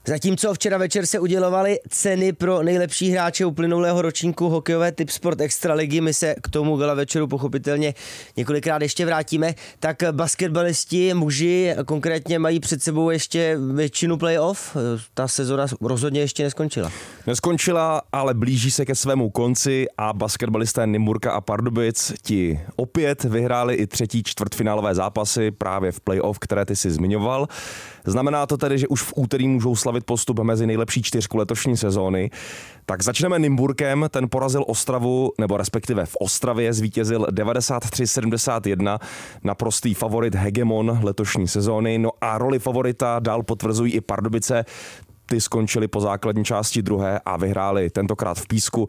Zatímco včera večer se udělovaly ceny pro nejlepší hráče uplynulého ročníku hokejové Tipsport Extraligy, my se k tomu gala večeru pochopitelně několikrát ještě vrátíme, tak basketbalisti, muži konkrétně mají před sebou ještě většinu playoff. Ta sezona rozhodně ještě neskončila. Neskončila, ale blíží se ke svému konci a basketbalisté Nymburka a Pardubic ti opět vyhráli i třetí čtvrtfinálové zápasy právě v playoff, které ty si zmiňoval. Znamená to tedy, že už v úterý můžou slavit postup mezi nejlepší čtyřku letošní sezóny. Tak začneme Nymburkem, ten porazil Ostravu, nebo respektive v Ostravě zvítězil 93-71, naprostý favorit hegemon letošní sezóny. No a roli favorita dál potvrzují i Pardubice. Ty skončili po základní části druhé a vyhráli tentokrát v Písku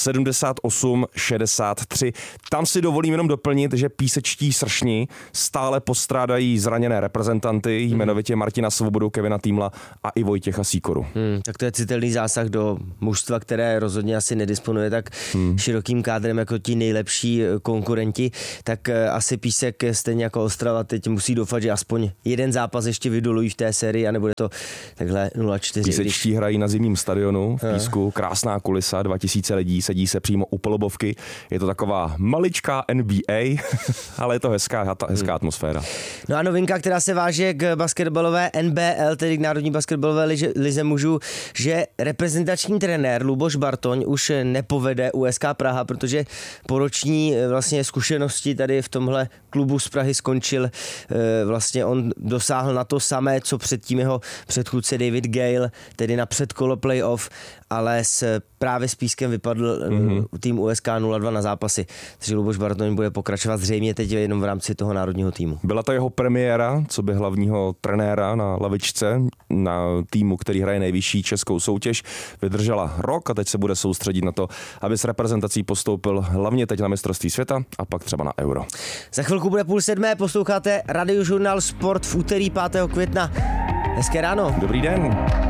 78-63. Tam si dovolím jenom doplnit, že písečtí sršni stále postrádají zraněné reprezentanty, jmenovitě Martina Svobodu, Kevina Týmla a i Vojtěcha Sýkoru. Tak to je citelný zásah do mužstva, které rozhodně asi nedisponuje tak širokým kádrem jako ti nejlepší konkurenti. Tak asi Písek stejně jako Ostrava teď musí doufat, že aspoň jeden zápas ještě vydolují v té sérii a nebude to takhle 0-4. Písečtí hrají na zimním stadionu v Písku, krásná kulisa, 2000 lidí, sedí se přímo u polobovky. Je to taková maličká NBA, ale je to hezká atmosféra. No a novinka, která se váže k basketbalové NBL, tedy k Národní basketbalové lize mužů, že reprezentační trenér Luboš Bartoň už nepovede USK Praha, protože po roční vlastně zkušenosti tady v tomhle klubu z Prahy skončil. Vlastně on dosáhl na to samé, co předtím jeho předchůdce David Gale, tedy na předkolo playoff, ale právě s Pískem vypadl tým USK 0-2 na zápasy. Takže Luboš Bartoň bude pokračovat zřejmě teď jenom v rámci toho národního týmu. Byla to jeho premiéra, co by hlavního trenéra na lavičce, na týmu, který hraje nejvyšší českou soutěž. Vydržela rok a teď se bude soustředit na to, aby s reprezentací postoupil hlavně teď na mistrovství světa a pak třeba na Euro. Za chvilku bude 6:30, posloucháte Radiožurnál Sport v úterý 5. května. Hezké ráno. Dobrý den.